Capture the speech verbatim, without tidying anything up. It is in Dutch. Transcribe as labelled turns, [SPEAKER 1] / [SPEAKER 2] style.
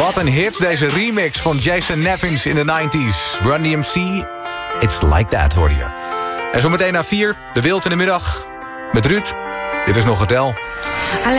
[SPEAKER 1] Wat een hit, deze remix van Jason Nevins in de nineties. Run D M C, It's Like That, hoorde je. En zo meteen na vier, de Wild in de Middag met Ruud. Dit is Nog het Del.